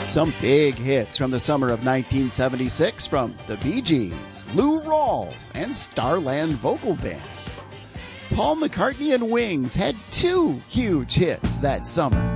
Some big hits from the summer of 1976 from the Bee Gees, Lou Rawls, and Starland Vocal Band. Paul McCartney and Wings had two huge hits that summer.